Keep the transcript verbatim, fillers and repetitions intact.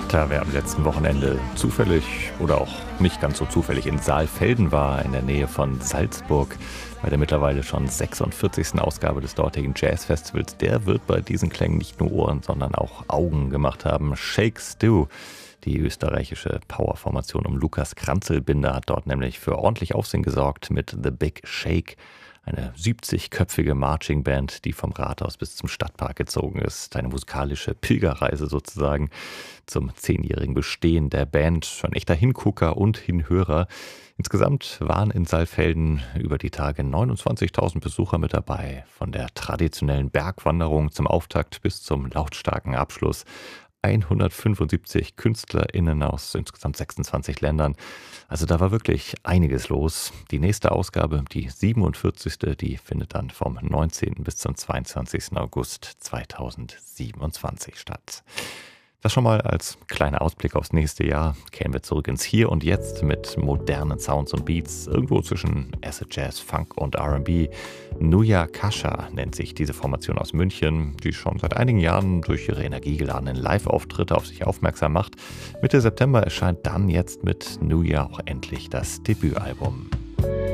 Tja, wer am letzten Wochenende zufällig oder auch nicht ganz so zufällig in Saalfelden war, in der Nähe von Salzburg, bei der mittlerweile schon sechsundvierzigsten Ausgabe des dortigen Jazzfestivals, der wird bei diesen Klängen nicht nur Ohren, sondern auch Augen gemacht haben. Shake Stu, die österreichische Powerformation um Lukas Kranzelbinder, hat dort nämlich für ordentlich Aufsehen gesorgt mit The Big Shake. Eine siebzigköpfige Marching-Band, die vom Rathaus bis zum Stadtpark gezogen ist. Eine musikalische Pilgerreise sozusagen zum zehnjährigen Bestehen der Band. Ein echter Hingucker und Hinhörer. Insgesamt waren in Saalfelden über die Tage neunundzwanzigtausend Besucher mit dabei. Von der traditionellen Bergwanderung zum Auftakt bis zum lautstarken Abschluss. hundertfünfundsiebzig KünstlerInnen aus insgesamt sechsundzwanzig Ländern. Also da war wirklich einiges los. Die nächste Ausgabe, die siebenundvierzigste, die findet dann vom neunzehnten bis zum zweiundzwanzigsten August zweitausendsiebenundzwanzig statt. Das schon mal als kleiner Ausblick aufs nächste Jahr. Kehren wir zurück ins Hier und Jetzt mit modernen Sounds und Beats, irgendwo zwischen Acid Jazz, Funk und R and B. Nuya Kasha nennt sich diese Formation aus München, die schon seit einigen Jahren durch ihre energiegeladenen Live-Auftritte auf sich aufmerksam macht. Mitte September erscheint dann jetzt mit Nuya auch endlich das Debütalbum.